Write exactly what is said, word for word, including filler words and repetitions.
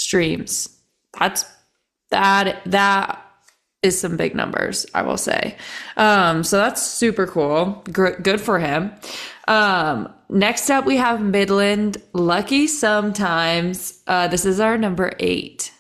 streams. That's that that is some big numbers, I will say. Um, so that's super cool. Gr- good for him. Um, next up, we have Midland, Lucky Sometimes. Uh, this is our number eight.